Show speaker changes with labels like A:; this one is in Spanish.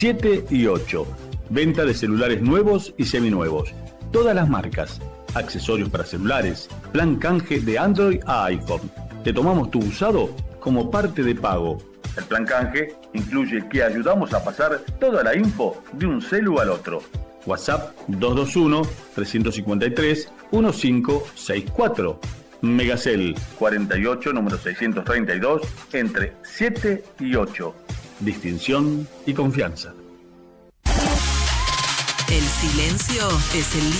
A: 7 y 8. Venta de celulares nuevos y seminuevos. Todas las marcas. Accesorios para celulares. Plan canje de Android a iPhone. Te tomamos tu usado como parte de pago. El plan canje incluye que ayudamos a pasar toda la info de un celu al otro. WhatsApp 221-353-1564. Megacel 48, número 632, entre 7 y 8. Distinción y confianza.
B: El silencio es el